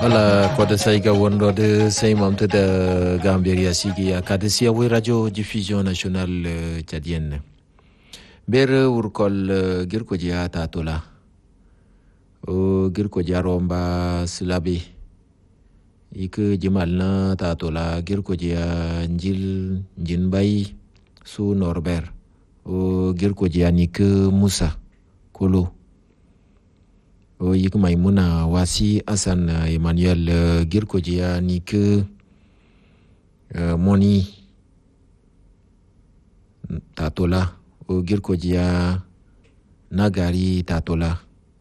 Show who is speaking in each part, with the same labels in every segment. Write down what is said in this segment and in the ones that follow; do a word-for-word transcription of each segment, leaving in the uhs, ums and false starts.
Speaker 1: Ala koda saiga wondo de sai mamta da Gambia sigi ya kadisia we radio diffusion nationale tchadienne. Ber urkol girko jiya tatola. O girko jaromba silabi. Ik jimal na tatola girko jiya njil njinbay su Norbert. O girko jiya nik Musa Kolo. O yik Maimuna Wasi Asan Emmanuel uh, Girko Jia nik uh, Moni Tatola o Girko Jia Nagari Tatola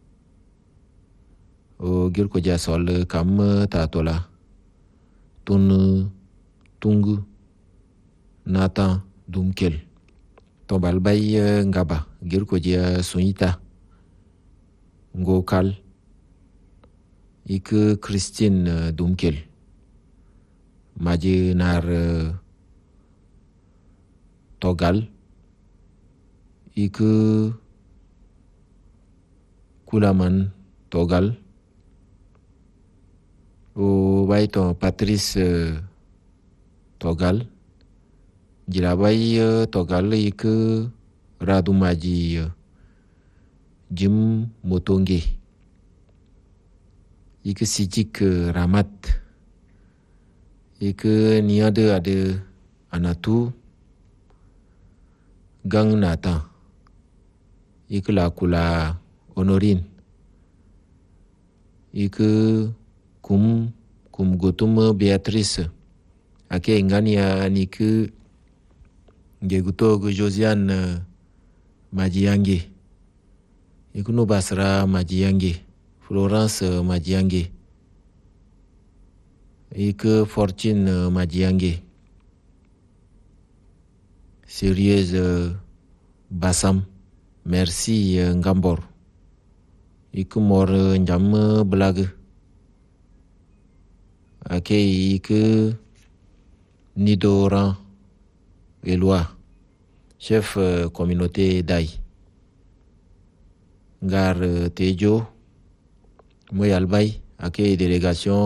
Speaker 1: o Girko Jia Sol Kam Tatola Tun Tungu Nathan Dumkel Tombal Bay uh, Ngaba Girko Jia Sunita Ngokal ik Christine uh, Dumkel maji nar uh, Togal ik Kulaman Togal o baito Patrice uh, Togal jirabai uh, Togal ik Radu maji uh, Jim Motonge ik Sijik Ramat ik niade ade Anatu Gang Nata ik Lakula Honorine ik Kum Kum Gotum Beatrice ake ingania nik Geguto Josiane Majiangi Ikuno Basra Majiangi, Florence Majiangi, Ik Fortune Majiangi, Sérieuse Bassam, Merci Ngambor, Ik Mor Njam Blag, Ake Ik Nidoran Eloi, Chef Communauté Dai. Gar Tejo Moyalbay ake délégation